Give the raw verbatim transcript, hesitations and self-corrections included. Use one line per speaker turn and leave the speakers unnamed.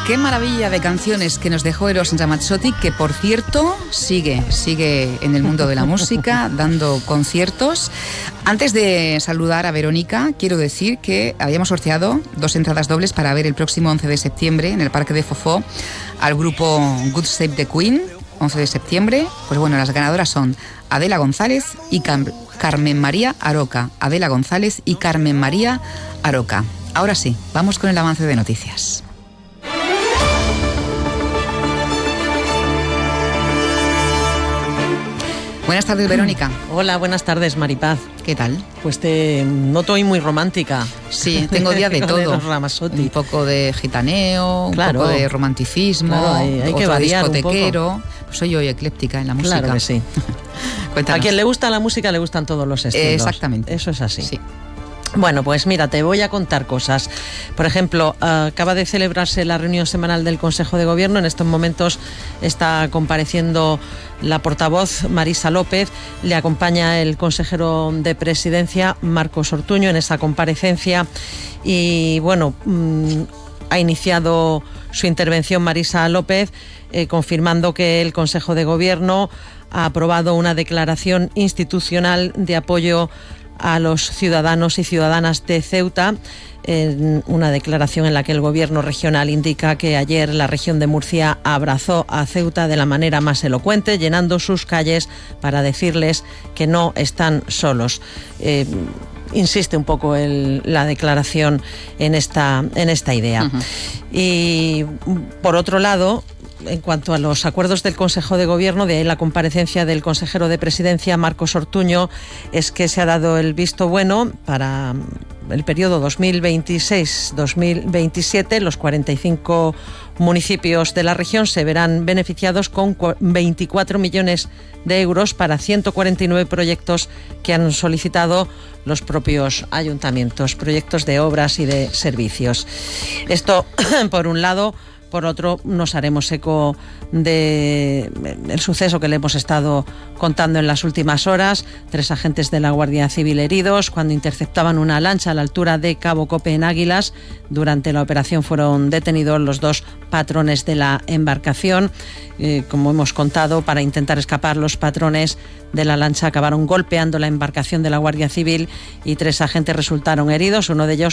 Qué maravilla de canciones que nos dejó Eros Ramazzotti, que por cierto sigue, sigue en el mundo de la música, dando conciertos. Antes de saludar a Verónica, quiero decir que habíamos sorteado dos entradas dobles para ver el próximo once de septiembre en el Parque de Fofó al grupo God Save the Queen, once de septiembre. Pues bueno, las ganadoras son Adela González y Cam- Carmen María Aroca. Adela González y Carmen María Aroca. Ahora sí, vamos con el avance de noticias. Buenas tardes, Verónica.
Hola, buenas tardes, Maripaz.
¿Qué tal?
Pues te noto hoy muy romántica.
Sí, tengo día de todo.
De los Ramazzotti.
Un poco de gitaneo,
Claro.
un poco de romanticismo,
Claro, hay, hay que
otro
variar
discotequero.
un poco.
Pues soy yo ecléptica en la música.
Claro que sí.
Cuéntanos.
A quien le gusta la música le gustan todos los estilos.
Eh, exactamente.
Eso es así.
Sí.
Bueno, pues mira, te voy a contar cosas. Por ejemplo, acaba de celebrarse la reunión semanal del Consejo de Gobierno. En estos momentos está compareciendo la portavoz Marisa López. Le acompaña el consejero de Presidencia, Marcos Ortuño, en esa comparecencia. Y bueno, mmm, ha iniciado su intervención Marisa López eh, confirmando que el Consejo de Gobierno ha aprobado una declaración institucional de apoyo a los ciudadanos y ciudadanas de Ceuta, en una declaración en la que el gobierno regional indica que ayer la región de Murcia abrazó a Ceuta de la manera más elocuente, llenando sus calles para decirles que no están solos. Eh, insiste un poco el, la declaración en esta, en esta idea. Uh-huh. Y por otro lado, en cuanto a los acuerdos del Consejo de Gobierno, de ahí la comparecencia del consejero de Presidencia, Marcos Ortuño, es que se ha dado el visto bueno para el periodo dos mil veintiséis dos mil veintisiete. Los cuarenta y cinco municipios de la región se verán beneficiados con veinticuatro millones de euros para ciento cuarenta y nueve proyectos que han solicitado los propios ayuntamientos, proyectos de obras y de servicios. Esto, por un lado. Por otro, nos haremos eco del suceso que le hemos estado contando en las últimas horas. Tres agentes de la Guardia Civil heridos cuando interceptaban una lancha a la altura de Cabo Cope en Águilas. Durante la operación fueron detenidos los dos patrones de la embarcación. Eh, como hemos contado, para intentar escapar, los patrones de la lancha acabaron golpeando la embarcación de la Guardia Civil y tres agentes resultaron heridos. Uno de ellos